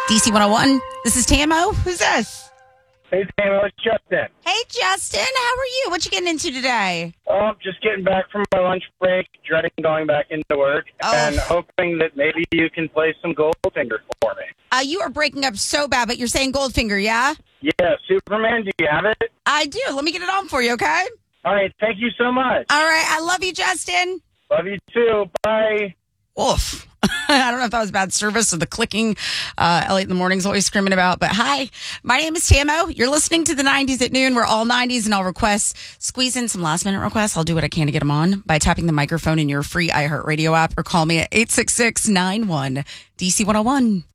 DC 101. This is Tamo. Who's this? Hey, Tamo, it's Justin. Hey, Justin. How are you? What you getting into today? Oh, just getting back from my lunch break, dreading going back into work, and hoping that maybe you can play some Goldfinger for me. You are breaking up so bad, but you're saying Goldfinger, yeah? Yeah, Superman, do you have it? I do. Let me get it on for you, okay? All right, thank you so much. All right. I love you, Justin. Love you too. Bye. Oof. I don't know if that was bad service or the clicking Elliot in the morning's always screaming about. But hi, my name is Tamo. You're listening to the 90s at noon. We're all 90s and all requests. Squeeze in some last minute requests. I'll do what I can to get them on by tapping the microphone in your free iHeartRadio app or call me at 866-91 DC 101.